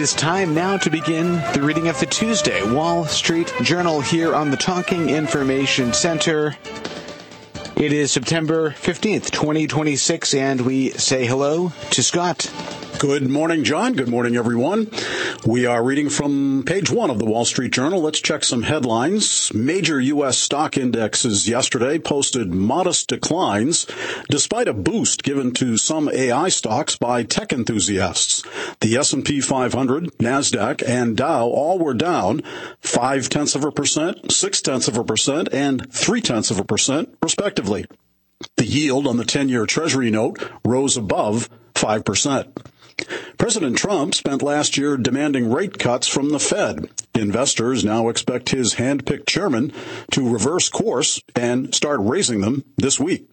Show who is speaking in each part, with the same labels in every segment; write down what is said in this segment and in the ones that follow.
Speaker 1: is time now to begin the reading of the Tuesday Wall Street Journal here on the Talking Information Center. It is September 15th, 2026, and we say hello to Scott.
Speaker 2: Good morning, John. Good morning, everyone. We are reading from page 1 of the Wall Street Journal. Let's check some headlines. Major U.S. stock indexes yesterday posted modest declines despite a boost given to some AI stocks by tech enthusiasts. The S&P 500, NASDAQ, and Dow all were down 0.5%, 0.6%, and 0.3%, respectively. The yield on the 10-year Treasury note rose above 5%. President Trump spent last year demanding rate cuts from the Fed. Investors now expect his hand-picked chairman to reverse course and start raising them this week.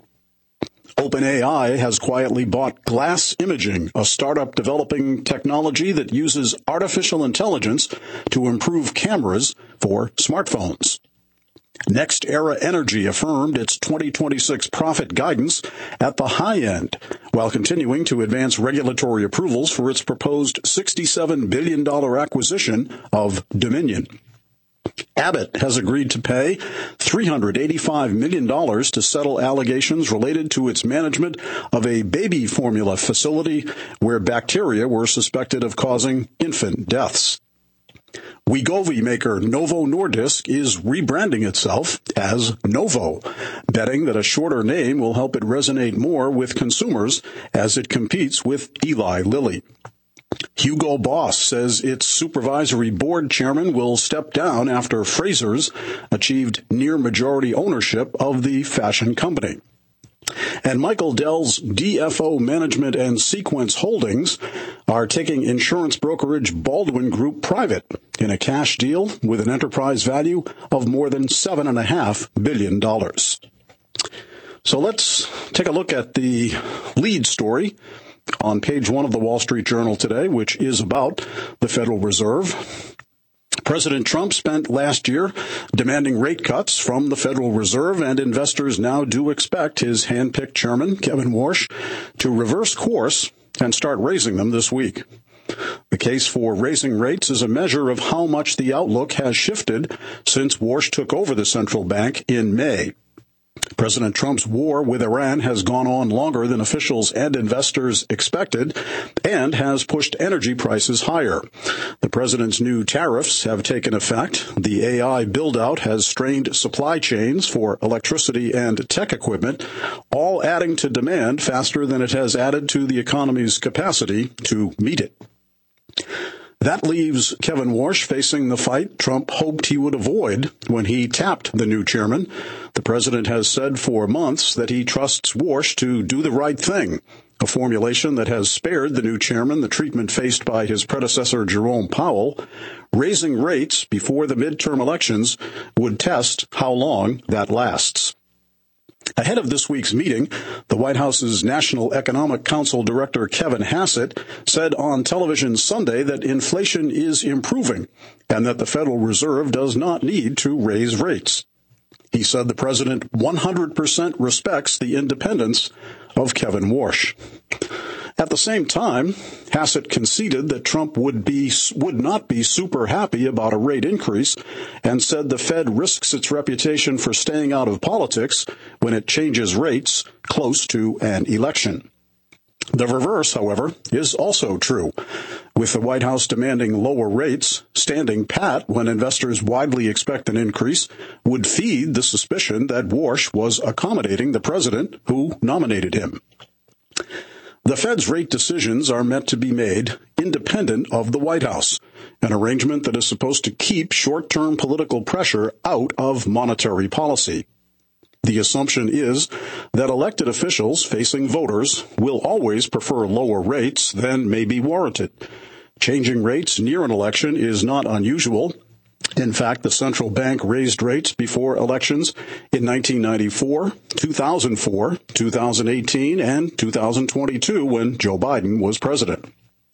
Speaker 2: OpenAI has quietly bought Glass Imaging, a startup developing technology that uses artificial intelligence to improve cameras for smartphones. NextEra Energy affirmed its 2026 profit guidance at the high end, while continuing to advance regulatory approvals for its proposed $67 billion acquisition of Dominion. Abbott has agreed to pay $385 million to settle allegations related to its management of a baby formula facility where bacteria were suspected of causing infant deaths. Wegovy maker Novo Nordisk is rebranding itself as Novo, betting that a shorter name will help it resonate more with consumers as it competes with Eli Lilly. Hugo Boss says its supervisory board chairman will step down after Frasers achieved near majority ownership of the fashion company. And Michael Dell's DFO Management and Sequence Holdings are taking insurance brokerage Baldwin Group private in a cash deal with an enterprise value of more than $7.5 billion. So let's take a look at the lead story on page 1 of the Wall Street Journal today, which is about the Federal Reserve. President Trump spent last year demanding rate cuts from the Federal Reserve, and investors now do expect his hand-picked chairman, Kevin Warsh, to reverse course and start raising them this week. The case for raising rates is a measure of how much the outlook has shifted since Warsh took over the central bank in May. President Trump's war with Iran has gone on longer than officials and investors expected and has pushed energy prices higher. The president's new tariffs have taken effect. The AI build-out has strained supply chains for electricity and tech equipment, all adding to demand faster than it has added to the economy's capacity to meet it. That leaves Kevin Warsh facing the fight Trump hoped he would avoid when he tapped the new chairman. The president has said for months that he trusts Warsh to do the right thing, a formulation that has spared the new chairman the treatment faced by his predecessor Jerome Powell. Raising rates before the midterm elections would test how long that lasts. Ahead of this week's meeting, the White House's National Economic Council Director Kevin Hassett said on television Sunday that inflation is improving and that the Federal Reserve does not need to raise rates. He said the president 100% respects the independence of Kevin Warsh. At the same time, Hassett conceded that Trump would not be super happy about a rate increase and said the Fed risks its reputation for staying out of politics when it changes rates close to an election. The reverse, however, is also true, with the White House demanding lower rates. Standing pat when investors widely expect an increase would feed the suspicion that Warsh was accommodating the president who nominated him. The Fed's rate decisions are meant to be made independent of the White House, an arrangement that is supposed to keep short-term political pressure out of monetary policy. The assumption is that elected officials facing voters will always prefer lower rates than may be warranted. Changing rates near an election is not unusual. In fact, the central bank raised rates before elections in 1994, 2004, 2018, and 2022 when Joe Biden was president.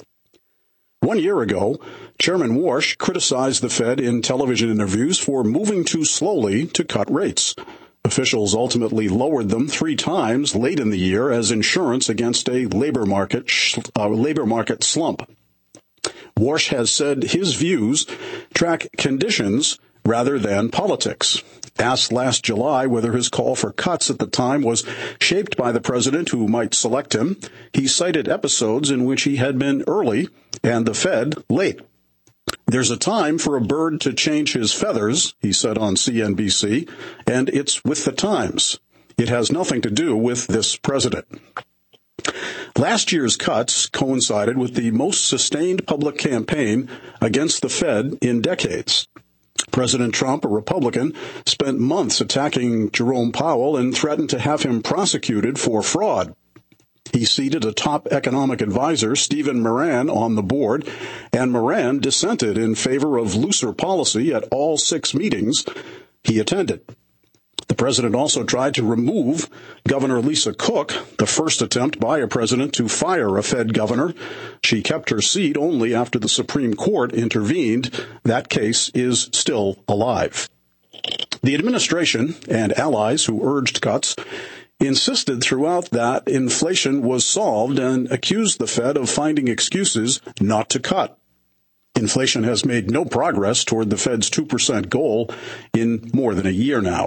Speaker 2: 1 year ago, Chairman Warsh criticized the Fed in television interviews for moving too slowly to cut rates. Officials ultimately lowered them 3 times late in the year as insurance against a labor market slump. Warsh has said his views track conditions rather than politics. Asked last July whether his call for cuts at the time was shaped by the president who might select him, he cited episodes in which he had been early and the Fed late. There's a time for a bird to change his feathers, he said on CNBC, and it's with the times. It has nothing to do with this president. Last year's cuts coincided with the most sustained public campaign against the Fed in decades. President Trump, a Republican, spent months attacking Jerome Powell and threatened to have him prosecuted for fraud. He seated a top economic advisor, Stephen Moran, on the board, and Moran dissented in favor of looser policy at all 6 meetings he attended. The president also tried to remove Governor Lisa Cook, the first attempt by a president to fire a Fed governor. She kept her seat only after the Supreme Court intervened. That case is still alive. The administration and allies who urged cuts insisted throughout that inflation was solved and accused the Fed of finding excuses not to cut. Inflation has made no progress toward the Fed's 2% goal in more than a year now.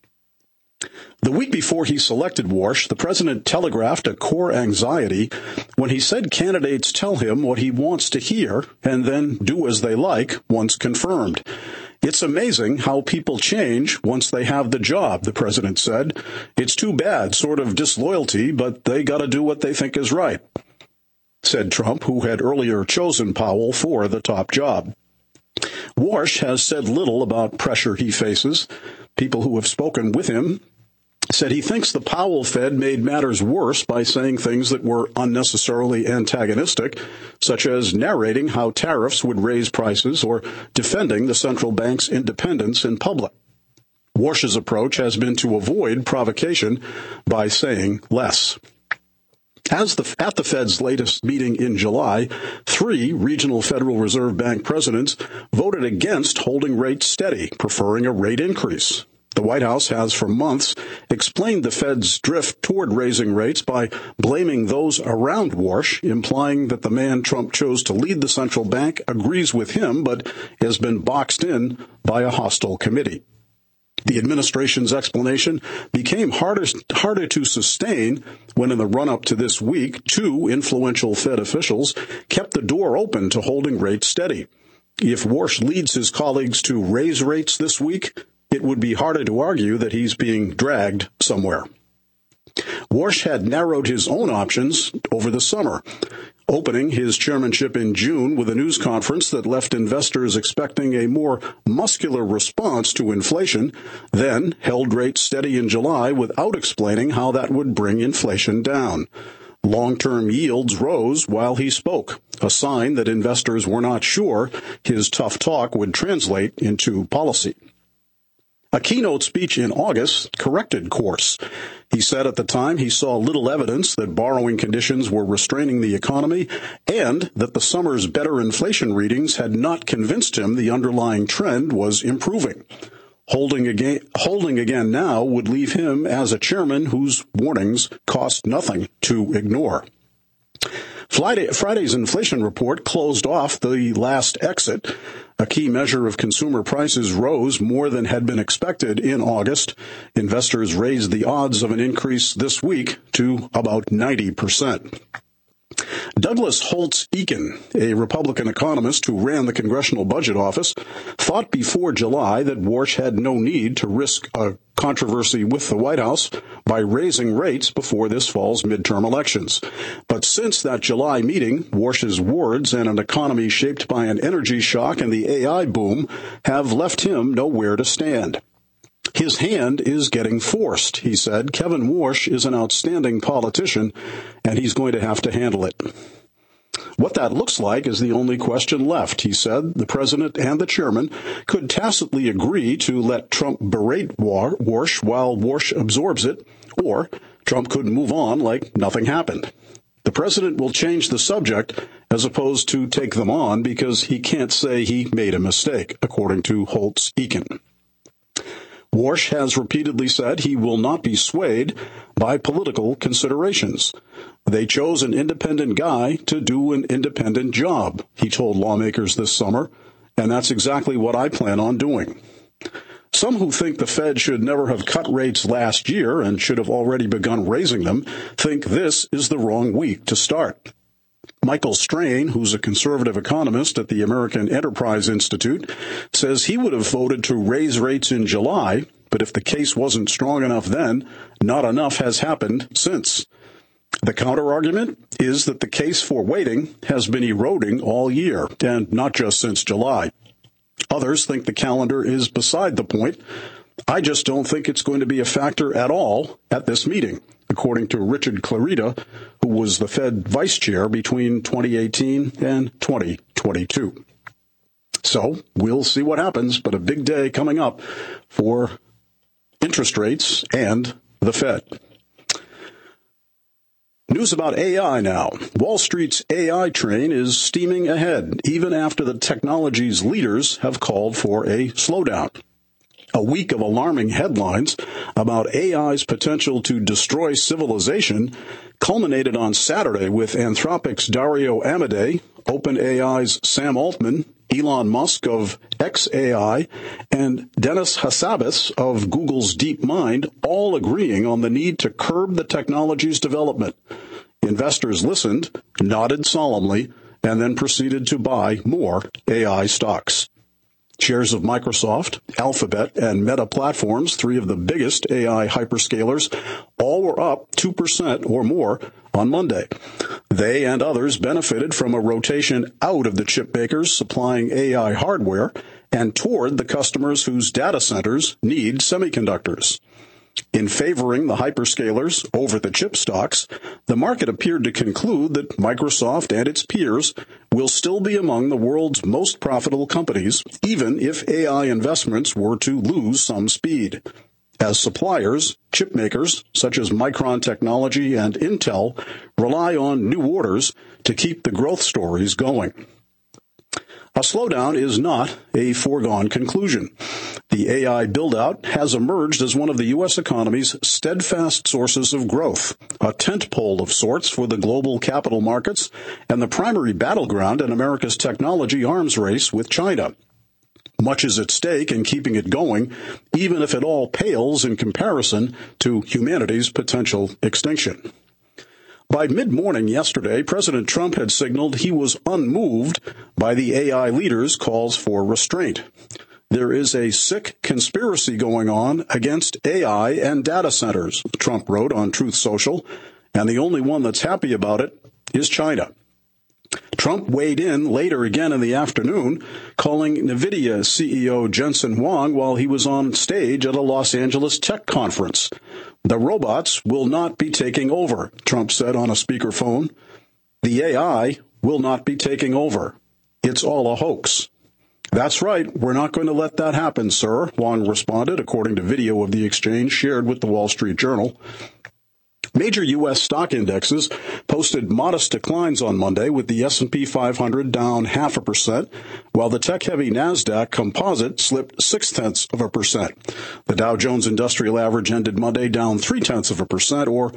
Speaker 2: The week before he selected Warsh, the president telegraphed a core anxiety when he said candidates tell him what he wants to hear and then do as they like once confirmed. It's amazing how people change once they have the job, the president said. It's too bad, sort of disloyalty, but they got to do what they think is right, said Trump, who had earlier chosen Powell for the top job. Warsh has said little about pressure he faces. People who have spoken with him said he thinks the Powell Fed made matters worse by saying things that were unnecessarily antagonistic, such as narrating how tariffs would raise prices or defending the central bank's independence in public. Warsh's approach has been to avoid provocation by saying less. At the Fed's latest meeting in July, 3 regional Federal Reserve Bank presidents voted against holding rates steady, preferring a rate increase. The White House has for months explained the Fed's drift toward raising rates by blaming those around Warsh, implying that the man Trump chose to lead the central bank agrees with him but has been boxed in by a hostile committee. The administration's explanation became harder to sustain when in the run-up to this week, 2 influential Fed officials kept the door open to holding rates steady. If Warsh leads his colleagues to raise rates this week, it would be harder to argue that he's being dragged somewhere. Warsh had narrowed his own options over the summer, opening his chairmanship in June with a news conference that left investors expecting a more muscular response to inflation, then held rates steady in July without explaining how that would bring inflation down. Long-term yields rose while he spoke, a sign that investors were not sure his tough talk would translate into policy. A keynote speech in August corrected course. He said at the time he saw little evidence that borrowing conditions were restraining the economy and that the summer's better inflation readings had not convinced him the underlying trend was improving. Holding again now would leave him as a chairman whose warnings cost nothing to ignore. Friday's inflation report closed off the last exit. A key measure of consumer prices rose more than had been expected in August. Investors raised the odds of an increase this week to about 90%. Douglas Holtz-Eakin, a Republican economist who ran the Congressional Budget Office, thought before July that Warsh had no need to risk a controversy with the White House by raising rates before this fall's midterm elections. But since that July meeting, Warsh's words and an economy shaped by an energy shock and the AI boom have left him nowhere to stand. His hand is getting forced, he said. Kevin Warsh is an outstanding politician, and he's going to have to handle it. What that looks like is the only question left, he said. The president and the chairman could tacitly agree to let Trump berate Warsh while Warsh absorbs it, or Trump could move on like nothing happened. The president will change the subject as opposed to take them on because he can't say he made a mistake, according to Holtz-Eakin. Warsh has repeatedly said he will not be swayed by political considerations. They chose an independent guy to do an independent job, he told lawmakers this summer, and that's exactly what I plan on doing. Some who think the Fed should never have cut rates last year and should have already begun raising them think this is the wrong week to start. Michael Strain, who's a conservative economist at the American Enterprise Institute, says he would have voted to raise rates in July, but if the case wasn't strong enough then, not enough has happened since. The counterargument is that the case for waiting has been eroding all year, and not just since July. Others think the calendar is beside the point. I just don't think it's going to be a factor at all at this meeting, according to Richard Clarida, who was the Fed vice chair between 2018 and 2022. So we'll see what happens, but a big day coming up for interest rates and the Fed. News about AI now. Wall Street's AI train is steaming ahead, even after the technology's leaders have called for a slowdown. A week of alarming headlines about AI's potential to destroy civilization culminated on Saturday with Anthropic's Dario Amodei, OpenAI's Sam Altman, Elon Musk of xAI, and Demis Hassabis of Google's DeepMind all agreeing on the need to curb the technology's development. Investors listened, nodded solemnly, and then proceeded to buy more AI stocks. Shares of Microsoft, Alphabet, and Meta Platforms, three of the biggest AI hyperscalers, all were up 2% or more on Monday. They and others benefited from a rotation out of the chip makers supplying AI hardware and toward the customers whose data centers need semiconductors. In favoring the hyperscalers over the chip stocks, the market appeared to conclude that Microsoft and its peers will still be among the world's most profitable companies, even if AI investments were to lose some speed. As suppliers, chip makers such as Micron Technology and Intel rely on new orders to keep the growth stories going. A slowdown is not a foregone conclusion. The AI build-out has emerged as one of the U.S. economy's steadfast sources of growth, a tentpole of sorts for the global capital markets, and the primary battleground in America's technology arms race with China. Much is at stake in keeping it going, even if it all pales in comparison to humanity's potential extinction. By mid-morning yesterday, President Trump had signaled he was unmoved by the AI leaders' calls for restraint. There is a sick conspiracy going on against AI and data centers, Trump wrote on Truth Social, and the only one that's happy about it is China. Trump weighed in later again in the afternoon, calling NVIDIA CEO Jensen Huang while he was on stage at a Los Angeles tech conference. The robots will not be taking over, Trump said on a speakerphone. The AI will not be taking over. It's all a hoax. That's right. We're not going to let that happen, sir, Huang responded, according to video of the exchange shared with the Wall Street Journal. Major U.S. stock indexes posted modest declines on Monday, with the S&P 500 down 0.5%, while the tech-heavy NASDAQ composite slipped 0.6%. The Dow Jones Industrial Average ended Monday down 0.3%, or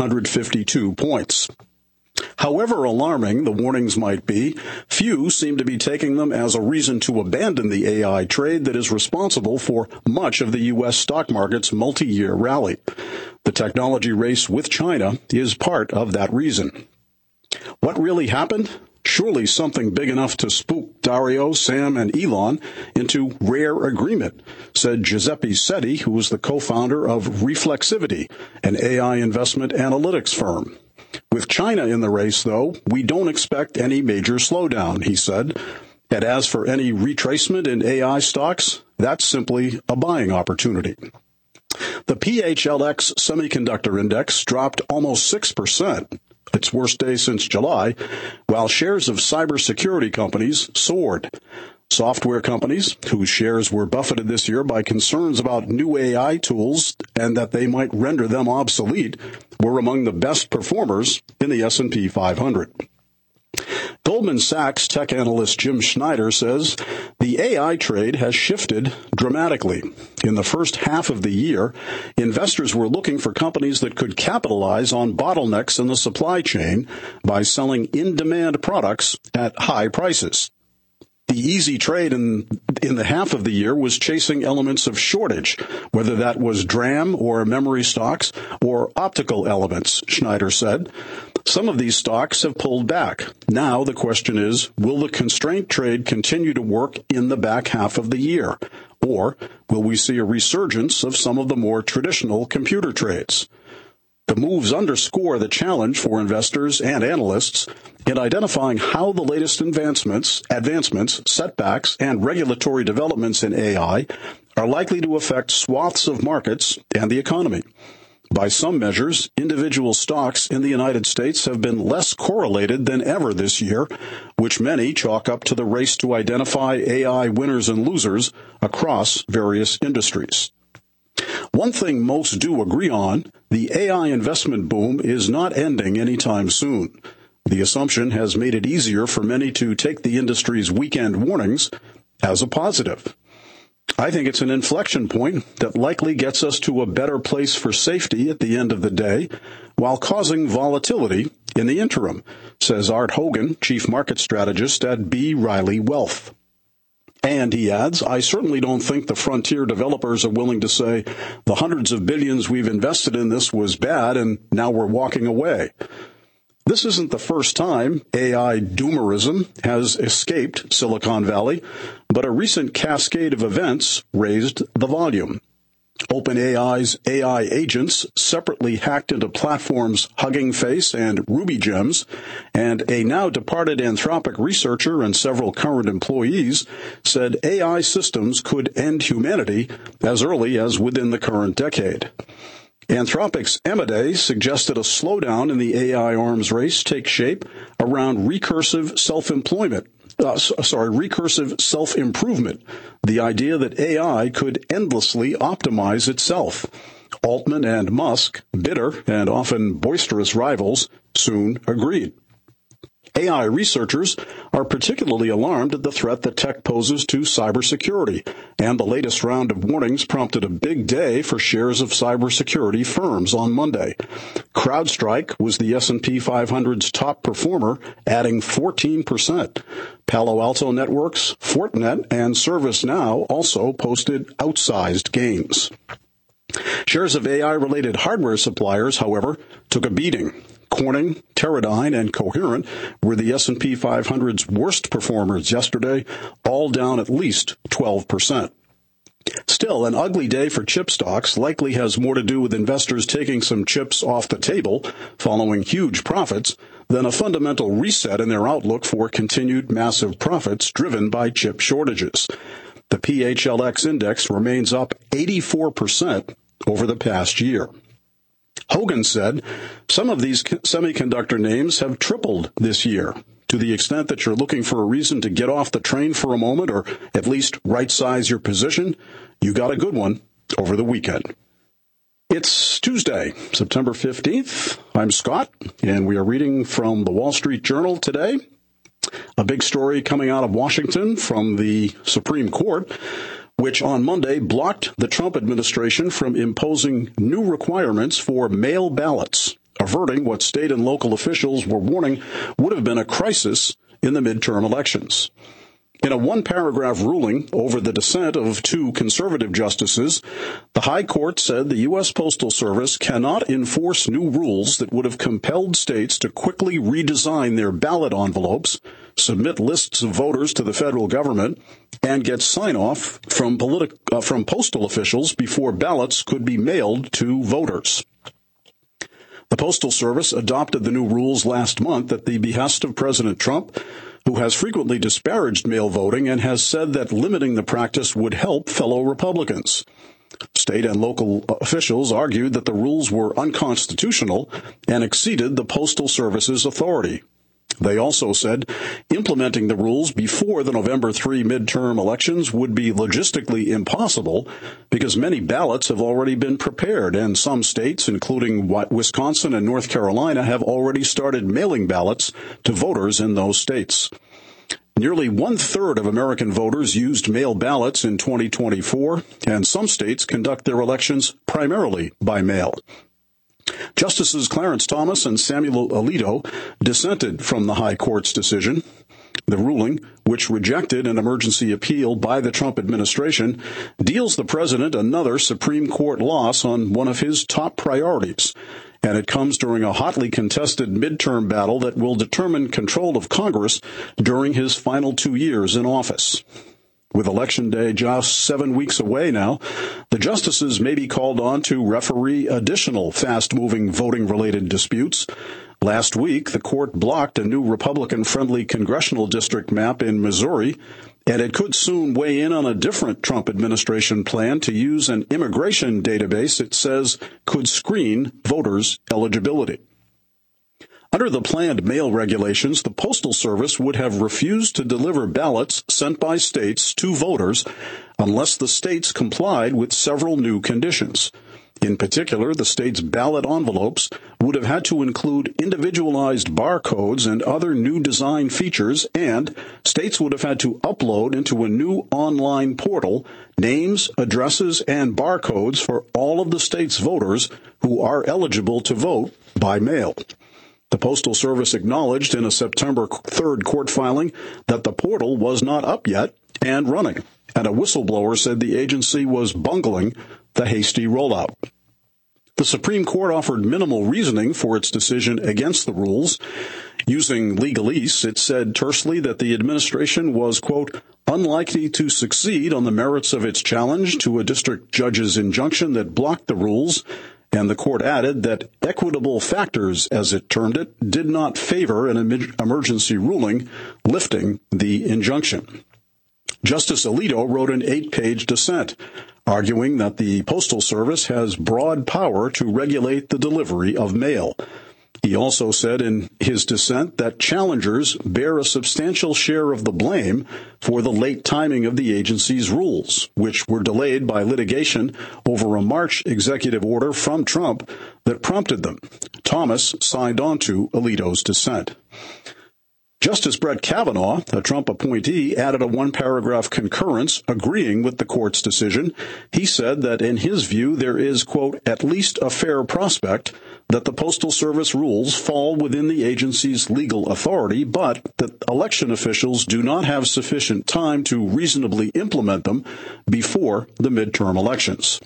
Speaker 2: 152 points. However alarming the warnings might be, few seem to be taking them as a reason to abandon the AI trade that is responsible for much of the U.S. stock market's multi-year rally. The technology race with China is part of that reason. What really happened? Surely something big enough to spook Dario, Sam, and Elon into rare agreement, said Giuseppe Setti, who was the co-founder of Reflexivity, an AI investment analytics firm. With China in the race, though, we don't expect any major slowdown, he said. And as for any retracement in AI stocks, that's simply a buying opportunity. The PHLX Semiconductor Index dropped almost 6%, its worst day since July, while shares of cybersecurity companies soared. Software companies, whose shares were buffeted this year by concerns about new AI tools and that they might render them obsolete, were among the best performers in the S&P 500. Goldman Sachs tech analyst Jim Schneider says the AI trade has shifted dramatically. In the first half of the year, investors were looking for companies that could capitalize on bottlenecks in the supply chain by selling in-demand products at high prices. The easy trade in the half of the year was chasing elements of shortage, whether that was DRAM or memory stocks or optical elements, Schneider said. Some of these stocks have pulled back. Now the question is, will the constraint trade continue to work in the back half of the year? Or will we see a resurgence of some of the more traditional computer trades? The moves underscore the challenge for investors and analysts in identifying how the latest advancements, setbacks, and regulatory developments in AI are likely to affect swaths of markets and the economy. By some measures, individual stocks in the United States have been less correlated than ever this year, which many chalk up to the race to identify AI winners and losers across various industries. One thing most do agree on, the AI investment boom is not ending anytime soon. The assumption has made it easier for many to take the industry's weekend warnings as a positive. I think it's an inflection point that likely gets us to a better place for safety at the end of the day, while causing volatility in the interim, says Art Hogan, chief market strategist at B. Riley Wealth. And he adds, I certainly don't think the frontier developers are willing to say the hundreds of billions we've invested in this was bad and now we're walking away. This isn't the first time AI doomerism has escaped Silicon Valley, but a recent cascade of events raised the volume. OpenAI's AI agents separately hacked into platforms Hugging Face and RubyGems, and a now departed Anthropic researcher and several current employees said AI systems could end humanity as early as within the current decade. Anthropic's Amadeus suggested a slowdown in the AI arms race take shape around recursive self-improvement, the idea that AI could endlessly optimize itself. Altman and Musk, bitter and often boisterous rivals, soon agreed. AI researchers are particularly alarmed at the threat that tech poses to cybersecurity, and the latest round of warnings prompted a big day for shares of cybersecurity firms on Monday. CrowdStrike was the S&P 500's top performer, adding 14%. Palo Alto Networks, Fortinet, and ServiceNow also posted outsized gains. Shares of AI-related hardware suppliers, however, took a beating. Corning, Teradyne, and Coherent were the S&P 500's worst performers yesterday, all down at least 12%. Still, an ugly day for chip stocks likely has more to do with investors taking some chips off the table following huge profits than a fundamental reset in their outlook for continued massive profits driven by chip shortages. The PHLX index remains up 84% over the past year. Hogan said, some of these semiconductor names have tripled this year. To the extent that you're looking for a reason to get off the train for a moment or at least right-size your position, you got a good one over the weekend. It's Tuesday, September 15th. I'm Scott, and we are reading from the Wall Street Journal today. A big story coming out of Washington from the Supreme Court, which on Monday blocked the Trump administration from imposing new requirements for mail ballots, averting what state and local officials were warning would have been a crisis in the midterm elections. In a one-paragraph ruling over the dissent of two conservative justices, the High Court said the U.S. Postal Service cannot enforce new rules that would have compelled states to quickly redesign their ballot envelopes, submit lists of voters to the federal government, and get sign-off from postal officials before ballots could be mailed to voters. The Postal Service adopted the new rules last month at the behest of President Trump, who has frequently disparaged mail voting and has said that limiting the practice would help fellow Republicans. State and local officials argued that the rules were unconstitutional and exceeded the Postal Service's authority. They also said implementing the rules before the November 3 midterm elections would be logistically impossible because many ballots have already been prepared, and some states, including Wisconsin and North Carolina, have already started mailing ballots to voters in those states. Nearly one-third of American voters used mail ballots in 2024, and some states conduct their elections primarily by mail. Justices Clarence Thomas and Samuel Alito dissented from the High Court's decision. The ruling, which rejected an emergency appeal by the Trump administration, deals the president another Supreme Court loss on one of his top priorities, and it comes during a hotly contested midterm battle that will determine control of Congress during his final 2 years in office. With Election Day just 7 weeks away now, the justices may be called on to referee additional fast-moving voting-related disputes. Last week, the court blocked a new Republican-friendly congressional district map in Missouri, and it could soon weigh in on a different Trump administration plan to use an immigration database it says could screen voters' eligibility. Under the planned mail regulations, the Postal Service would have refused to deliver ballots sent by states to voters unless the states complied with several new conditions. In particular, the state's ballot envelopes would have had to include individualized barcodes and other new design features, and states would have had to upload into a new online portal names, addresses, and barcodes for all of the state's voters who are eligible to vote by mail. The Postal Service acknowledged in a September 3rd court filing that the portal was not up yet and running, and a whistleblower said the agency was bungling the hasty rollout. The Supreme Court offered minimal reasoning for its decision against the rules. Using legalese, it said tersely that the administration was, quote, unlikely to succeed on the merits of its challenge to a district judge's injunction that blocked the rules, and the court added that equitable factors, as it termed it, did not favor an emergency ruling lifting the injunction. Justice Alito wrote an 8-page dissent, arguing that the Postal Service has broad power to regulate the delivery of mail. He also said in his dissent that challengers bear a substantial share of the blame for the late timing of the agency's rules, which were delayed by litigation over a March executive order from Trump that prompted them. Thomas signed on to Alito's dissent. Justice Brett Kavanaugh, a Trump appointee, added a one-paragraph concurrence agreeing with the court's decision. He said that in his view there is, quote, at least a fair prospect that the Postal Service rules fall within the agency's legal authority, but that election officials do not have sufficient time to reasonably implement them before the midterm elections.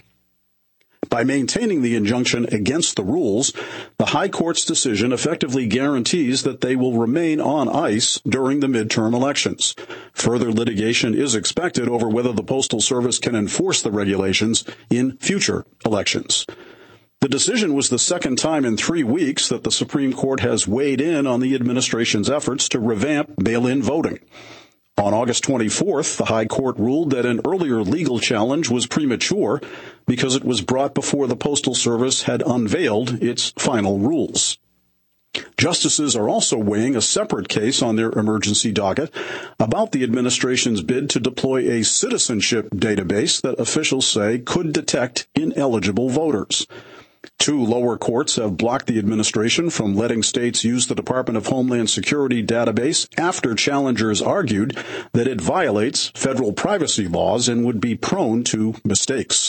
Speaker 2: By maintaining the injunction against the rules, the High Court's decision effectively guarantees that they will remain on ice during the midterm elections. Further litigation is expected over whether the Postal Service can enforce the regulations in future elections. The decision was the second time in 3 weeks that the Supreme Court has weighed in on the administration's efforts to revamp mail-in voting. On August 24th, the High Court ruled that an earlier legal challenge was premature because it was brought before the Postal Service had unveiled its final rules. Justices are also weighing a separate case on their emergency docket about the administration's bid to deploy a citizenship database that officials say could detect ineligible voters. 2 lower courts have blocked the administration from letting states use the Department of Homeland Security database after challengers argued that it violates federal privacy laws and would be prone to mistakes.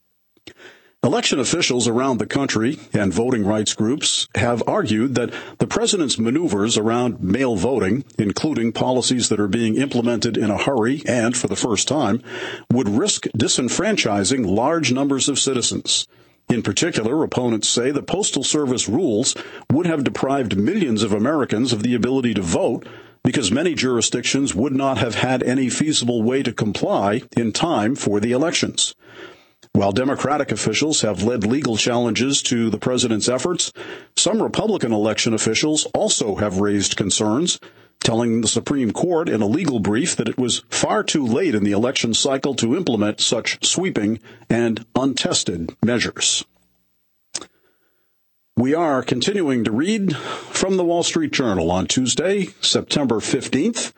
Speaker 2: Election officials around the country and voting rights groups have argued that the president's maneuvers around mail voting, including policies that are being implemented in a hurry and for the first time, would risk disenfranchising large numbers of citizens. In particular, opponents say the Postal Service rules would have deprived millions of Americans of the ability to vote because many jurisdictions would not have had any feasible way to comply in time for the elections. While Democratic officials have led legal challenges to the president's efforts, some Republican election officials also have raised concerns, telling the Supreme Court in a legal brief that it was far too late in the election cycle to implement such sweeping and untested measures. We are continuing to read from the Wall Street Journal on Tuesday, September 15th.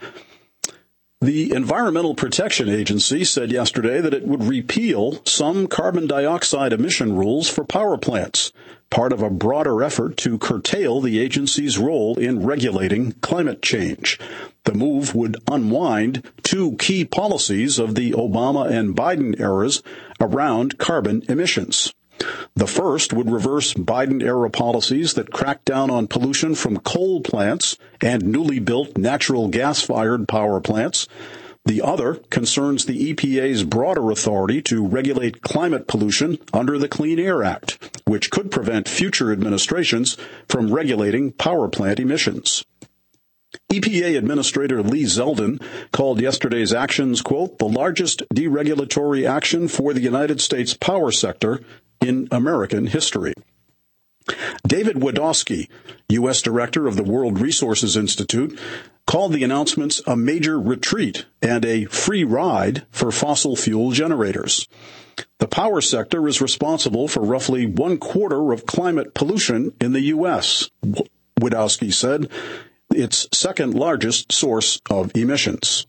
Speaker 2: The Environmental Protection Agency said yesterday that it would repeal some carbon dioxide emission rules for power plants, part of a broader effort to curtail the agency's role in regulating climate change. The move would unwind two key policies of the Obama and Biden eras around carbon emissions. The first would reverse Biden-era policies that crack down on pollution from coal plants and newly built natural gas-fired power plants. The other concerns the EPA's broader authority to regulate climate pollution under the Clean Air Act, which could prevent future administrations from regulating power plant emissions. EPA Administrator Lee Zeldin called yesterday's actions, quote, the largest deregulatory action for the United States power sector in American history. David Wadowski, U.S. Director of the World Resources Institute, called the announcements a major retreat and a free ride for fossil fuel generators. The power sector is responsible for roughly 1/4 of climate pollution in the U.S., Wadowski said, its second largest source of emissions.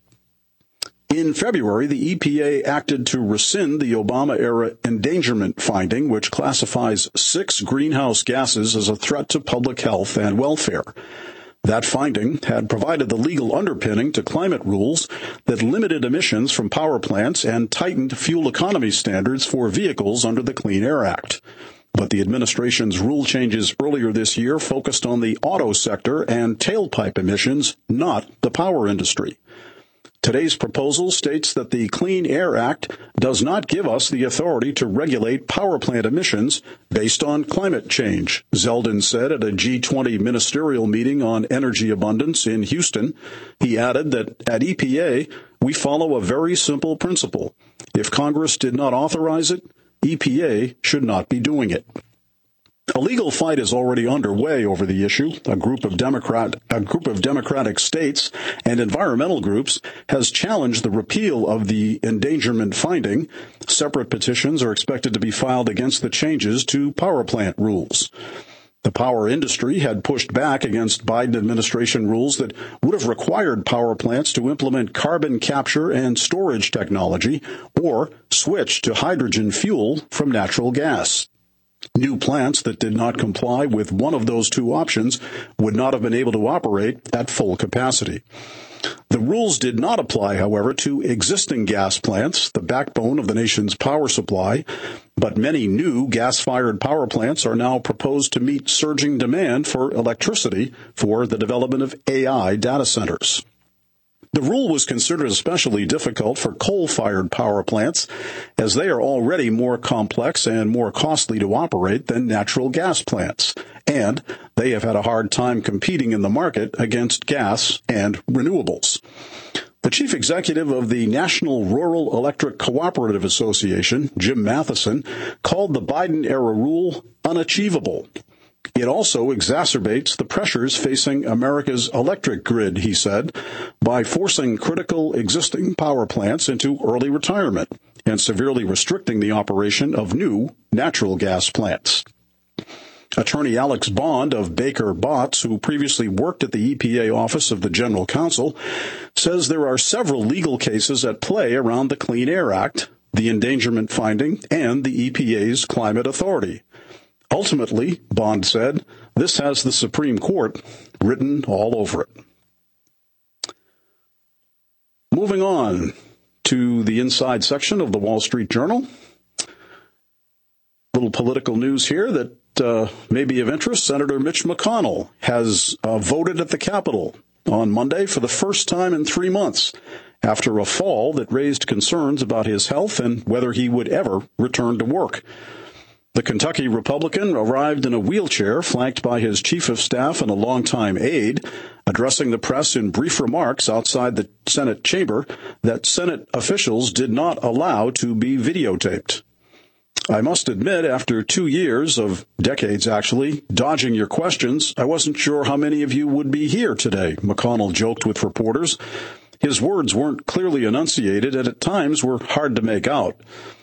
Speaker 2: In February, the EPA acted to rescind the Obama-era endangerment finding, which classifies 6 greenhouse gases as a threat to public health and welfare. That finding had provided the legal underpinning to climate rules that limited emissions from power plants and tightened fuel economy standards for vehicles under the Clean Air Act. But the administration's rule changes earlier this year focused on the auto sector and tailpipe emissions, not the power industry. Today's proposal states that the Clean Air Act does not give us the authority to regulate power plant emissions based on climate change, Zeldin said at a G20 ministerial meeting on energy abundance in Houston. He added that at EPA, we follow a very simple principle. If Congress did not authorize it, EPA should not be doing it. A legal fight is already underway over the issue. A group of Democratic states and environmental groups has challenged the repeal of the endangerment finding. Separate petitions are expected to be filed against the changes to power plant rules. The power industry had pushed back against Biden administration rules that would have required power plants to implement carbon capture and storage technology or switch to hydrogen fuel from natural gas. New plants that did not comply with one of those two options would not have been able to operate at full capacity. The rules did not apply, however, to existing gas plants, the backbone of the nation's power supply, but many new gas-fired power plants are now proposed to meet surging demand for electricity for the development of AI data centers. The rule was considered especially difficult for coal-fired power plants, as they are already more complex and more costly to operate than natural gas plants, and they have had a hard time competing in the market against gas and renewables. The chief executive of the National Rural Electric Cooperative Association, Jim Matheson, called the Biden-era rule unachievable. It also exacerbates the pressures facing America's electric grid, he said, by forcing critical existing power plants into early retirement and severely restricting the operation of new natural gas plants. Attorney Alex Bond of Baker Botts, who previously worked at the EPA Office of the General Counsel, says there are several legal cases at play around the Clean Air Act, the endangerment finding, and the EPA's climate authority. Ultimately, Bond said, this has the Supreme Court written all over it. Moving on to the inside section of the Wall Street Journal. Little political news here that may be of interest. Senator Mitch McConnell has voted at the Capitol on Monday for the first time in 3 months after a fall that raised concerns about his health and whether he would ever return to work. The Kentucky Republican arrived in a wheelchair, flanked by his chief of staff and a longtime aide, addressing the press in brief remarks outside the Senate chamber that Senate officials did not allow to be videotaped. I must admit, after 2 years of decades, actually, dodging your questions, I wasn't sure how many of you would be here today, McConnell joked with reporters. His words weren't clearly enunciated and at times were hard to make out.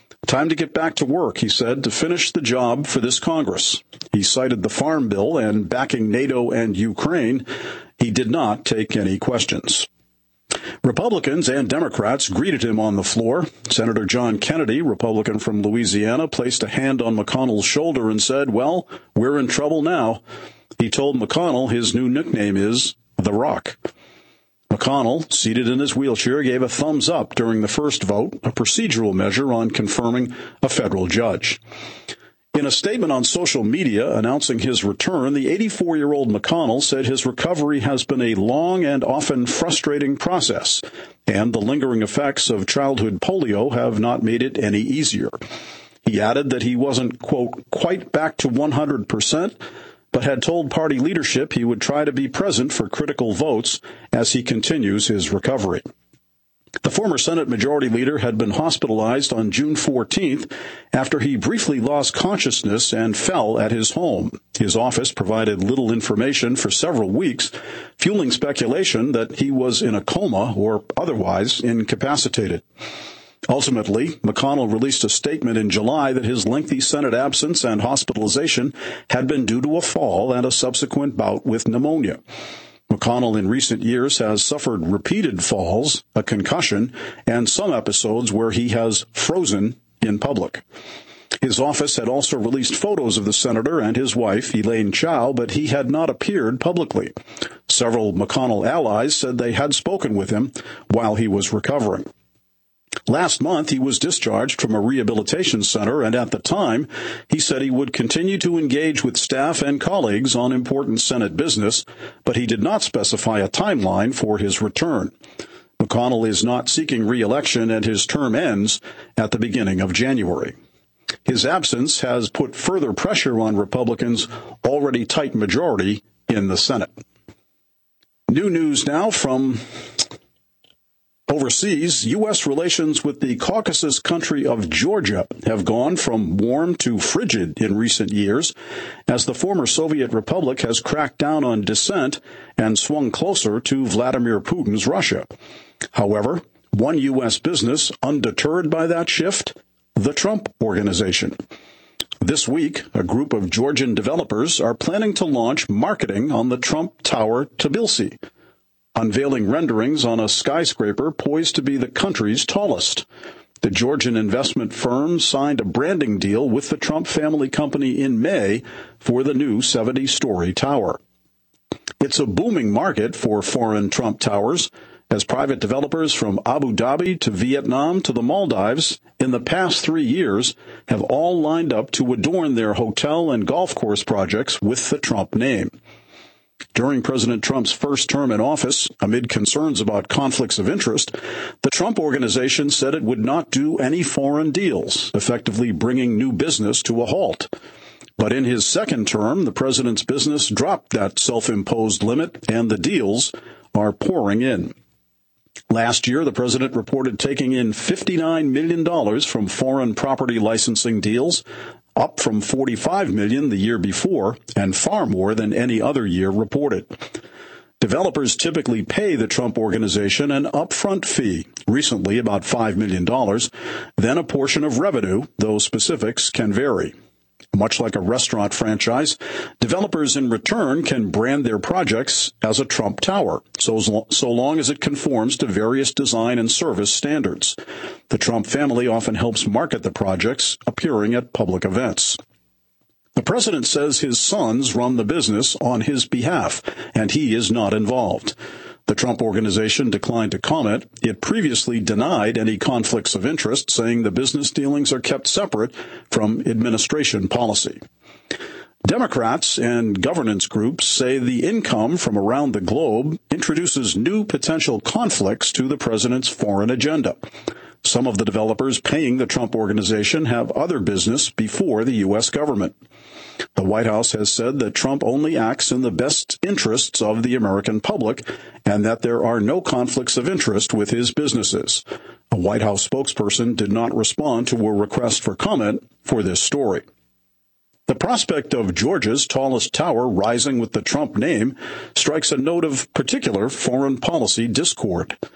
Speaker 2: Time to get back to work, he said, to finish the job for this Congress. He cited the Farm Bill and backing NATO and Ukraine. He did not take any questions. Republicans and Democrats greeted him on the floor. Senator John Kennedy, Republican from Louisiana, placed a hand on McConnell's shoulder and said, "Well, we're in trouble now." He told McConnell his new nickname is The Rock. McConnell, seated in his wheelchair, gave a thumbs up during the first vote, a procedural measure on confirming a federal judge. In a statement on social media announcing his return, the 84-year-old McConnell said his recovery has been a long and often frustrating process, and the lingering effects of childhood polio have not made it any easier. He added that he wasn't, quote, quite back to 100%, but had told party leadership he would try to be present for critical votes as he continues his recovery. The former Senate Majority Leader had been hospitalized on June 14th after he briefly lost consciousness and fell at his home. His office provided little information for several weeks, fueling speculation that he was in a coma or otherwise incapacitated. Ultimately, McConnell released a statement in July that his lengthy Senate absence and hospitalization had been due to a fall and a subsequent bout with pneumonia. McConnell in recent years has suffered repeated falls, a concussion, and some episodes where he has frozen in public. His office had also released photos of the senator and his wife, Elaine Chao, but he had not appeared publicly. Several McConnell allies said they had spoken with him while he was recovering. Last month, he was discharged from a rehabilitation center, and at the time, he said he would continue to engage with staff and colleagues on important Senate business, but he did not specify a timeline for his return. McConnell is not seeking re-election, and his term ends at the beginning of January. His absence has put further pressure on Republicans' already tight majority in the Senate. New news now from overseas. U.S. relations with the Caucasus country of Georgia have gone from warm to frigid in recent years as the former Soviet republic has cracked down on dissent and swung closer to Vladimir Putin's Russia. However, one U.S. business undeterred by that shift, the Trump Organization. This week, a group of Georgian developers are planning to launch marketing on the Trump Tower Tbilisi, unveiling renderings on a skyscraper poised to be the country's tallest. The Georgian investment firm signed a branding deal with the Trump family company in May for the new 70-story tower. It's a booming market for foreign Trump towers, as private developers from Abu Dhabi to Vietnam to the Maldives in the past 3 years have all lined up to adorn their hotel and golf course projects with the Trump name. During President Trump's first term in office, amid concerns about conflicts of interest, the Trump Organization said it would not do any foreign deals, effectively bringing new business to a halt. But in his second term, the president's business dropped that self-imposed limit, and the deals are pouring in. Last year, the president reported taking in $59 million from foreign property licensing deals, up from $45 million the year before, and far more than any other year reported. Developers typically pay the Trump Organization an upfront fee, recently about $5 million, then a portion of revenue, though specifics can vary. Much like a restaurant franchise, developers in return can brand their projects as a Trump Tower, so long as it conforms to various design and service standards. The Trump family often helps market the projects appearing at public events. The president says his sons run the business on his behalf, and he is not involved. The Trump Organization declined to comment. It previously denied any conflicts of interest, saying the business dealings are kept separate from administration policy. Democrats and governance groups say the income from around the globe introduces new potential conflicts to the president's foreign agenda. Some of the developers paying the Trump Organization have other business before the U.S. government. The White House has said that Trump only acts in the best interests of the American public and that there are no conflicts of interest with his businesses. A White House spokesperson did not respond to a request for comment for this story. The prospect of Georgia's tallest tower rising with the Trump name strikes a note of particular foreign policy discord.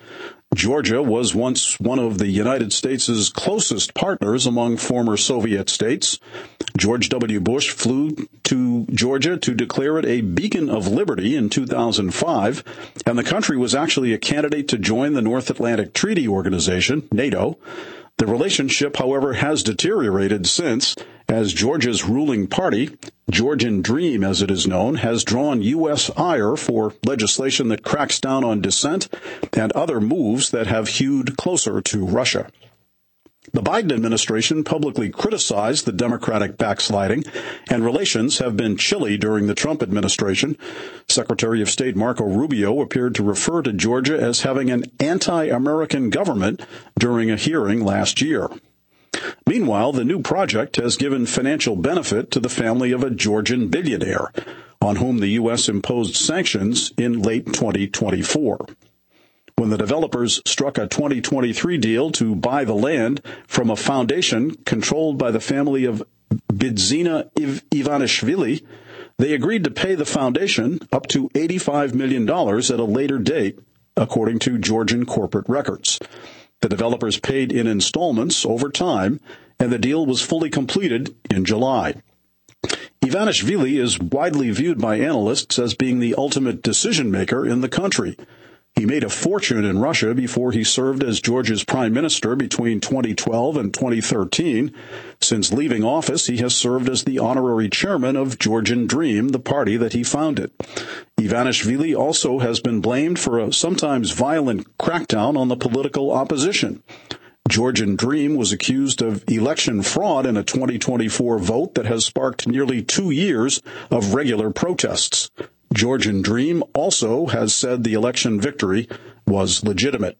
Speaker 2: Georgia was once one of the United States' closest partners among former Soviet states. George W. Bush flew to Georgia to declare it a beacon of liberty in 2005, and the country was actually a candidate to join the North Atlantic Treaty Organization, NATO. The relationship, however, has deteriorated since, as Georgia's ruling party, Georgian Dream as it is known, has drawn U.S. ire for legislation that cracks down on dissent and other moves that have hewed closer to Russia. The Biden administration publicly criticized the Democratic backsliding, and relations have been chilly during the Trump administration. Secretary of State Marco Rubio appeared to refer to Georgia as having an anti-American government during a hearing last year. Meanwhile, the new project has given financial benefit to the family of a Georgian billionaire, on whom the U.S. imposed sanctions in late 2024. When the developers struck a 2023 deal to buy the land from a foundation controlled by the family of Bidzina Ivanishvili, they agreed to pay the foundation up to $85 million at a later date, according to Georgian corporate records. The developers paid in installments over time, and the deal was fully completed in July. Ivanishvili is widely viewed by analysts as being the ultimate decision-maker in the country. He made a fortune in Russia before he served as Georgia's prime minister between 2012 and 2013. Since leaving office, he has served as the honorary chairman of Georgian Dream, the party that he founded. Ivanishvili also has been blamed for a sometimes violent crackdown on the political opposition. Georgian Dream was accused of election fraud in a 2024 vote that has sparked nearly 2 years of regular protests. Georgian Dream also has said the election victory was legitimate.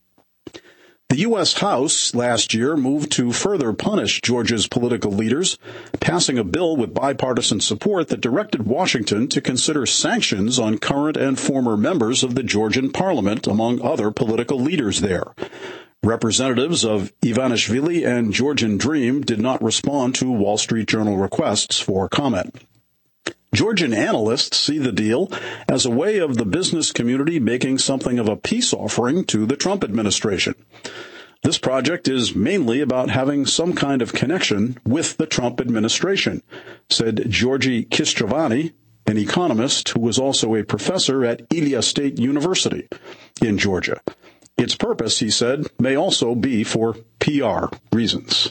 Speaker 2: The U.S. House last year moved to further punish Georgia's political leaders, passing a bill with bipartisan support that directed Washington to consider sanctions on current and former members of the Georgian parliament, among other political leaders there. Representatives of Ivanishvili and Georgian Dream did not respond to Wall Street Journal requests for comment. Georgian analysts see the deal as a way of the business community making something of a peace offering to the Trump administration. This project is mainly about having some kind of connection with the Trump administration, said Georgi Kistravani, an economist who was also a professor at Ilia State University in Georgia. Its purpose, he said, may also be for PR reasons.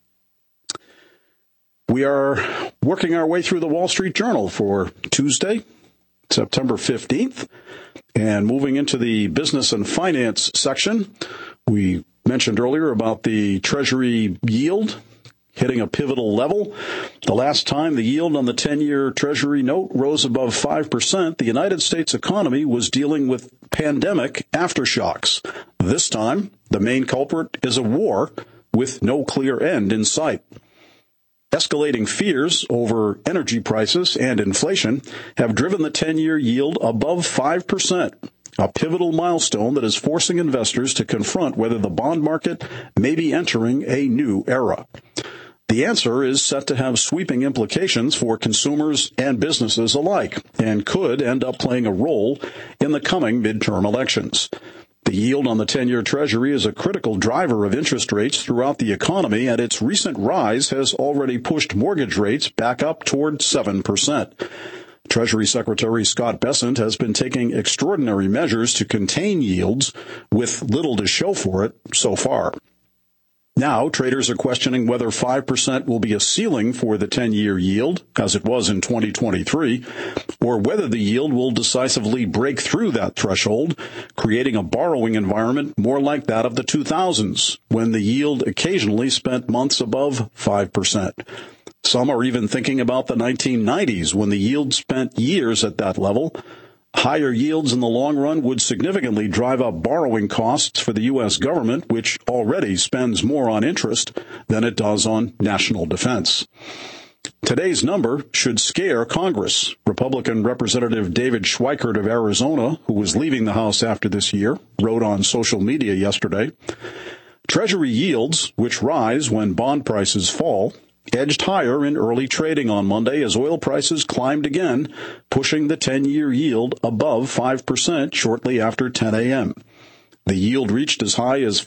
Speaker 2: We are working our way through the Wall Street Journal for Tuesday, September 15th, and moving into the business and finance section. We mentioned earlier about the Treasury yield hitting a pivotal level. The last time the yield on the 10-year Treasury note rose above 5%, the United States economy was dealing with pandemic aftershocks. This time, the main culprit is a war with no clear end in sight. Escalating fears over energy prices and inflation have driven the 10-year yield above 5%, a pivotal milestone that is forcing investors to confront whether the bond market may be entering a new era. The answer is set to have sweeping implications for consumers and businesses alike, and could end up playing a role in the coming midterm elections. The yield on the 10-year Treasury is a critical driver of interest rates throughout the economy, and its recent rise has already pushed mortgage rates back up toward 7%. Treasury Secretary Scott Bessent has been taking extraordinary measures to contain yields, with little to show for it so far. Now, traders are questioning whether 5% will be a ceiling for the 10-year yield, as it was in 2023, or whether the yield will decisively break through that threshold, creating a borrowing environment more like that of the 2000s, when the yield occasionally spent months above 5%. Some are even thinking about the 1990s, when the yield spent years at that level. Higher yields in the long run would significantly drive up borrowing costs for the U.S. government, which already spends more on interest than it does on national defense. Today's number should scare Congress. Republican Representative David Schweikert of Arizona, who was leaving the House after this year, wrote on social media yesterday, Treasury yields, which rise when bond prices fall, edged higher in early trading on Monday as oil prices climbed again, pushing the 10-year yield above 5% shortly after 10 a.m. The yield reached as high as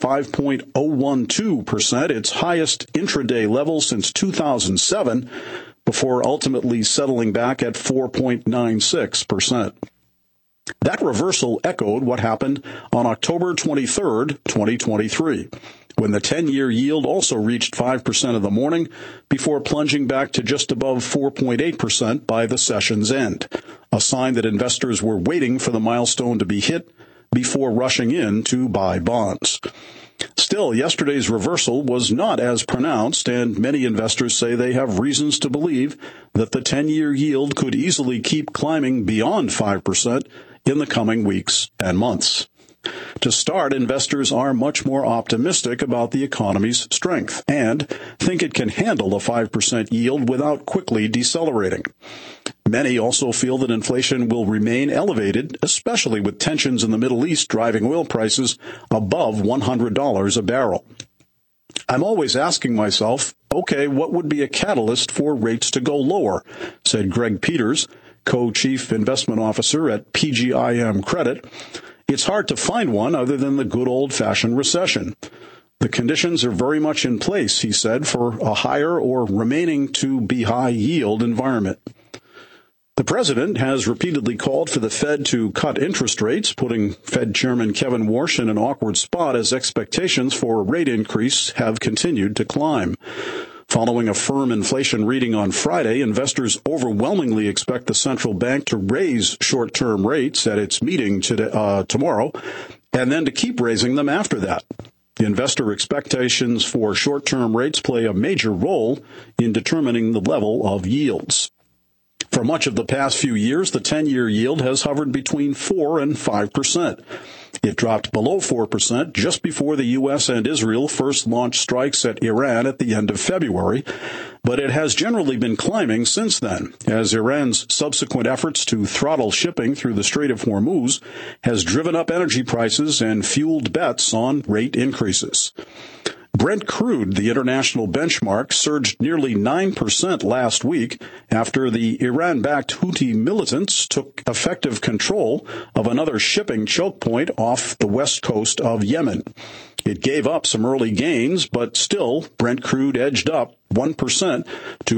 Speaker 2: 5.012%, its highest intraday level since 2007, before ultimately settling back at 4.96%. That reversal echoed what happened on October 23rd, 2023, when the 10-year yield also reached 5% in the morning before plunging back to just above 4.8% by the session's end, a sign that investors were waiting for the milestone to be hit before rushing in to buy bonds. Still, yesterday's reversal was not as pronounced, and many investors say they have reasons to believe that the 10-year yield could easily keep climbing beyond 5% in the coming weeks and months. To start, investors are much more optimistic about the economy's strength and think it can handle a 5% yield without quickly decelerating. Many also feel that inflation will remain elevated, especially with tensions in the Middle East driving oil prices above $100 a barrel. I'm always asking myself, okay, what would be a catalyst for rates to go lower, said Greg Peters, co-chief investment officer at PGIM Credit. It's hard to find one other than the good old-fashioned recession. The conditions are very much in place, he said, for a higher or remaining to be high yield environment. The president has repeatedly called for the Fed to cut interest rates, putting Fed Chairman Kevin Warsh in an awkward spot as expectations for a rate increase have continued to climb. Following a firm inflation reading on Friday, investors overwhelmingly expect the central bank to raise short-term rates at its meeting tomorrow, and then to keep raising them after that. Investor expectations for short-term rates play a major role in determining the level of yields. For much of the past few years, the 10-year yield has hovered between 4 and 5%. It dropped below 4% just before the U.S. and Israel first launched strikes at Iran at the end of February, but it has generally been climbing since then, as Iran's subsequent efforts to throttle shipping through the Strait of Hormuz has driven up energy prices and fueled bets on rate increases. Brent crude, the international benchmark, surged nearly 9% last week after the Iran-backed Houthi militants took effective control of another shipping choke point off the west coast of Yemen. It gave up some early gains, but still, Brent crude edged up 1% to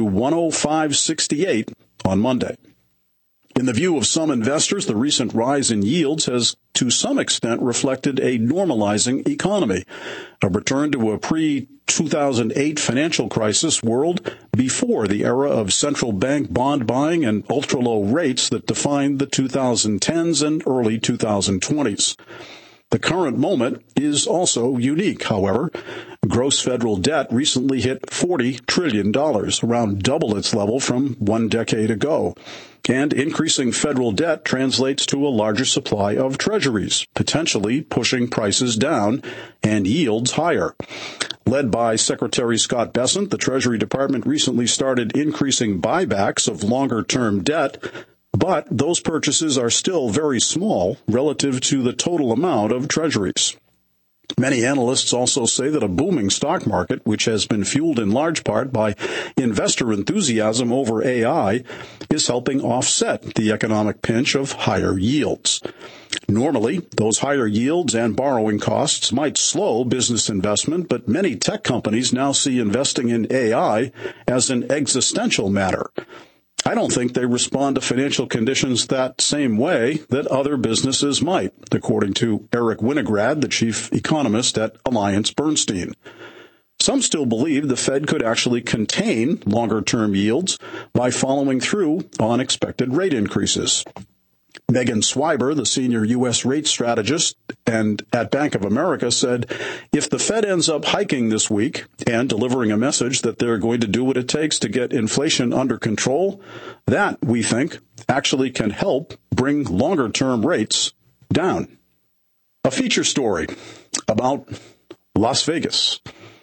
Speaker 2: 105.68 on Monday. In the view of some investors, the recent rise in yields has to some extent reflected a normalizing economy, a return to a pre-2008 financial crisis world before the era of central bank bond buying and ultra-low rates that defined the 2010s and early 2020s. The current moment is also unique, however. Gross federal debt recently hit $40 trillion, around double its level from 1 decade ago. And increasing federal debt translates to a larger supply of treasuries, potentially pushing prices down and yields higher. Led by Secretary Scott Bessent, the Treasury Department recently started increasing buybacks of longer-term debt, but those purchases are still very small relative to the total amount of treasuries. Many analysts also say that a booming stock market, which has been fueled in large part by investor enthusiasm over AI, is helping offset the economic pinch of higher yields. Normally, those higher yields and borrowing costs might slow business investment, but many tech companies now see investing in AI as an existential matter. I don't think they respond to financial conditions that same way that other businesses might, according to Eric Winograd, the chief economist at AllianceBernstein. Some still believe the Fed could actually contain longer-term yields by following through on expected rate increases. Megan Swiber, the senior U.S. rate strategist and at Bank of America, said, if the Fed ends up hiking this week and delivering a message that they're going to do what it takes to get inflation under control, that, we think, actually can help bring longer-term rates down. A feature story about Las Vegas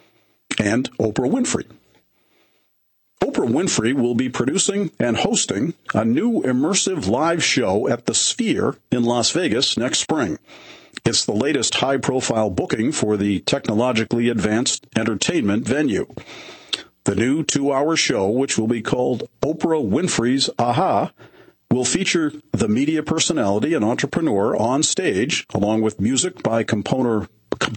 Speaker 2: and Oprah Winfrey. Oprah Winfrey will be producing and hosting a new immersive live show at the Sphere in Las Vegas next spring. It's the latest high-profile booking for the technologically advanced entertainment venue. The new 2-hour show, which will be called Oprah Winfrey's Aha, will feature the media personality and entrepreneur on stage, along with music by composer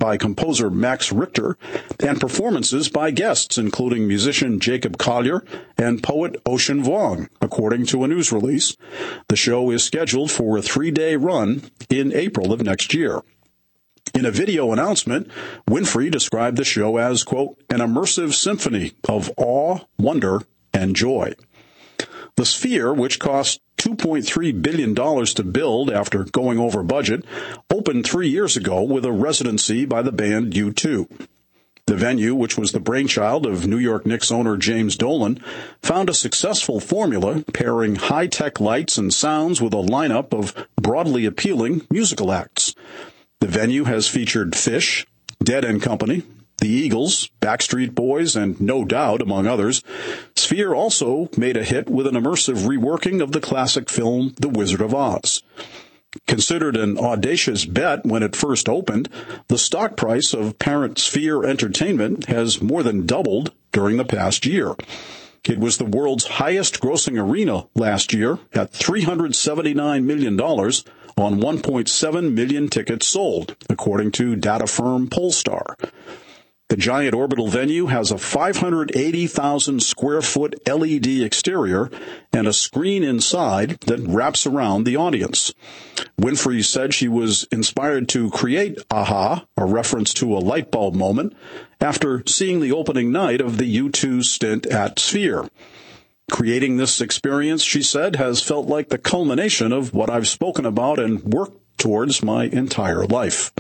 Speaker 2: Max Richter, and performances by guests, including musician Jacob Collier and poet Ocean Vuong, according to a news release. The show is scheduled for a 3-day run in April of next year. In a video announcement, Winfrey described the show as, quote, an immersive symphony of awe, wonder, and joy. The Sphere, which cost $2.3 billion to build after going over budget, opened 3 years ago with a residency by the band U2. The venue, which was the brainchild of New York Knicks owner James Dolan, found a successful formula pairing high-tech lights and sounds with a lineup of broadly appealing musical acts. The venue has featured Phish, Dead & Company, the Eagles, Backstreet Boys, and No Doubt, among others. Sphere also made a hit with an immersive reworking of the classic film The Wizard of Oz. Considered an audacious bet when it first opened, the stock price of parent Sphere Entertainment has more than doubled during the past year. It was the world's highest-grossing arena last year at $379 million on 1.7 million tickets sold, according to data firm Polestar. The giant orbital venue has a 580,000 square foot LED exterior and a screen inside that wraps around the audience. Winfrey said she was inspired to create AHA, a reference to a light bulb moment, after seeing the opening night of the U2 stint at Sphere. Creating this experience, she said, has felt like the culmination of what I've spoken about and worked towards my entire life.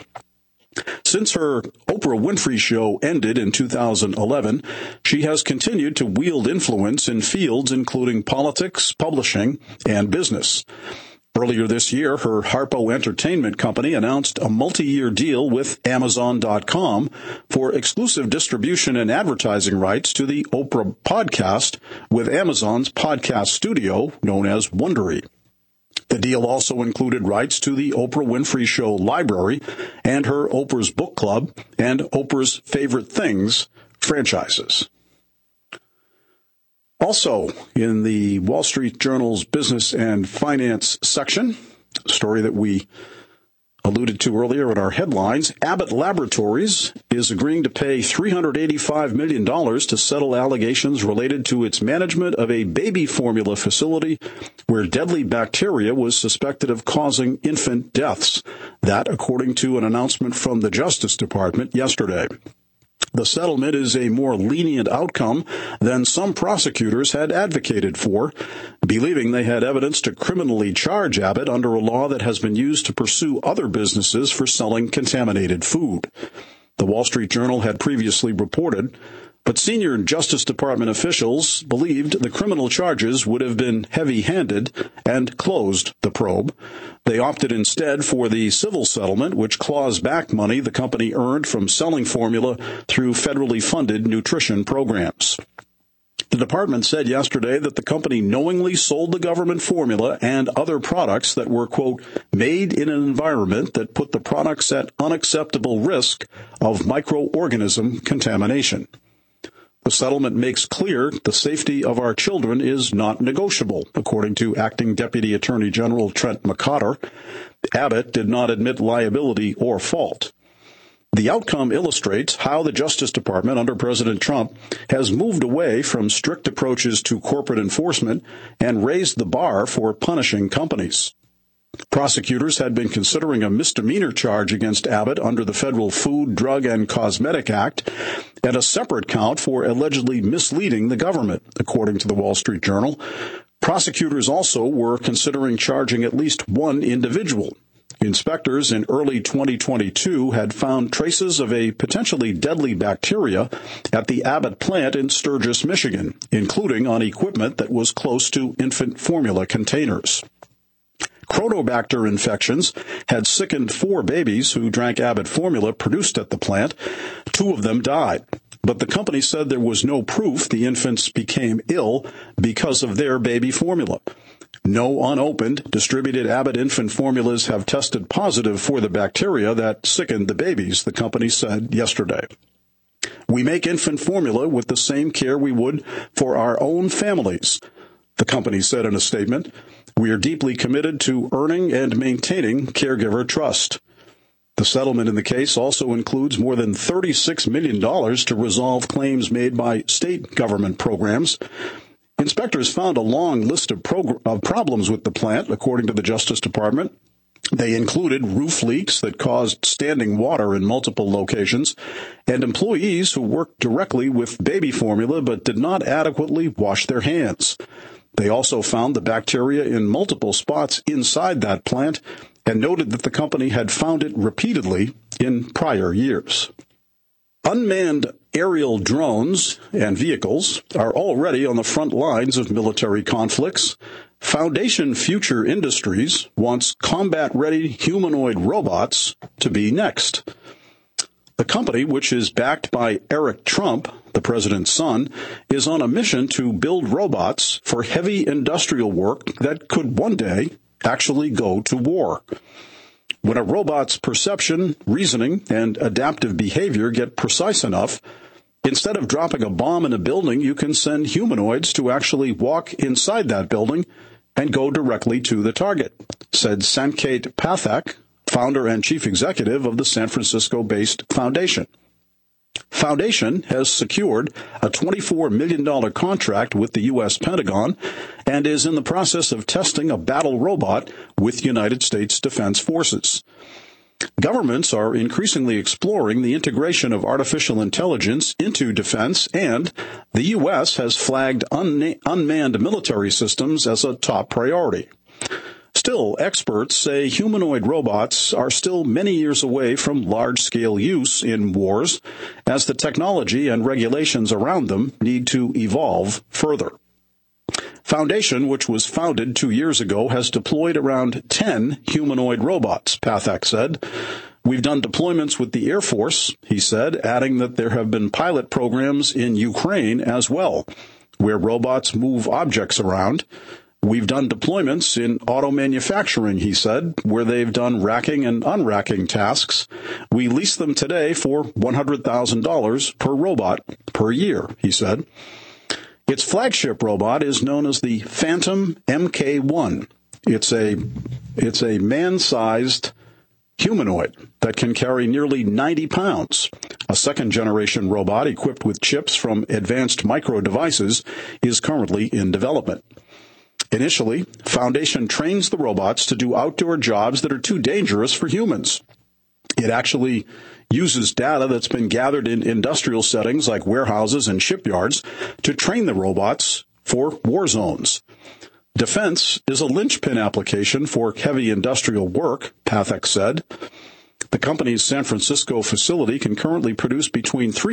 Speaker 2: Since her Oprah Winfrey Show ended in 2011, she has continued to wield influence in fields including politics, publishing, and business. Earlier this year, her Harpo Entertainment Company announced a multi-year deal with Amazon.com for exclusive distribution and advertising rights to the Oprah podcast with Amazon's podcast studio known as Wondery. The deal also included rights to the Oprah Winfrey Show library and her Oprah's Book Club and Oprah's Favorite Things franchises. Also, in the Wall Street Journal's business and finance section, a story that we alluded to earlier in our headlines, Abbott Laboratories is agreeing to pay $385 million to settle allegations related to its management of a baby formula facility where deadly bacteria was suspected of causing infant deaths. That, according to an announcement from the Justice Department yesterday. The settlement is a more lenient outcome than some prosecutors had advocated for, believing they had evidence to criminally charge Abbott under a law that has been used to pursue other businesses for selling contaminated food. The Wall Street Journal had previously reported, but senior Justice Department officials believed the criminal charges would have been heavy-handed and closed the probe. They opted instead for the civil settlement, which claws back money the company earned from selling formula through federally funded nutrition programs. The department said yesterday that the company knowingly sold the government formula and other products that were, quote, made in an environment that put the products at unacceptable risk of microorganism contamination. The settlement makes clear the safety of our children is not negotiable, according to Acting Deputy Attorney General Trent McCotter. Abbott did not admit liability or fault. The outcome illustrates how the Justice Department under President Trump has moved away from strict approaches to corporate enforcement and raised the bar for punishing companies. Prosecutors had been considering a misdemeanor charge against Abbott under the Federal Food, Drug, and Cosmetic Act and a separate count for allegedly misleading the government, according to the Wall Street Journal. Prosecutors also were considering charging at least one individual. Inspectors in early 2022 had found traces of a potentially deadly bacteria at the Abbott plant in Sturgis, Michigan, including on equipment that was close to infant formula containers. Chronobacter infections had sickened 4 babies who drank Abbott formula produced at the plant. 2 of them died, but the company said there was no proof the infants became ill because of their baby formula. No unopened, distributed Abbott infant formulas have tested positive for the bacteria that sickened the babies, the company said yesterday. We make infant formula with the same care we would for our own families. The company said in a statement, "We are deeply committed to earning and maintaining caregiver trust." The settlement in the case also includes more than $36 million to resolve claims made by state government programs. Inspectors found a long list of problems with the plant, according to the Justice Department. They included roof leaks that caused standing water in multiple locations, and employees who worked directly with baby formula but did not adequately wash their hands. They also found the bacteria in multiple spots inside that plant and noted that the company had found it repeatedly in prior years. Unmanned aerial drones and vehicles are already on the front lines of military conflicts. Foundation Future Industries wants combat-ready humanoid robots to be next. The company, which is backed by Eric Trump, the president's son, is on a mission to build robots for heavy industrial work that could one day actually go to war. When a robot's perception, reasoning, and adaptive behavior get precise enough, instead of dropping a bomb in a building, you can send humanoids to actually walk inside that building and go directly to the target, said Sanket Pathak, founder and chief executive of the San Francisco-based Foundation. Foundation has secured a $24 million contract with the U.S. Pentagon and is in the process of testing a battle robot with United States Defense Forces. Governments are increasingly exploring the integration of artificial intelligence into defense, and the U.S. has flagged unmanned military systems as a top priority. Still, experts say humanoid robots are still many years away from large-scale use in wars, as the technology and regulations around them need to evolve further. Foundation, which was founded 2 years ago, has deployed around 10 humanoid robots, Pathak said. "We've done deployments with the Air Force," he said, adding that there have been pilot programs in Ukraine as well, where robots move objects around. "We've done deployments in auto manufacturing," he said, where they've done racking and unracking tasks. "We lease them today for $100,000 per robot per year," he said. Its flagship robot is known as the Phantom Mk1. It's a man-sized humanoid that can carry nearly 90 pounds. A second-generation robot equipped with chips from Advanced Micro Devices is currently in development. Initially, Foundation trains the robots to do outdoor jobs that are too dangerous for humans. It actually uses data that's been gathered in industrial settings like warehouses and shipyards to train the robots for war zones. Defense is a linchpin application for heavy industrial work, Pathak said. The company's San Francisco facility can currently produce between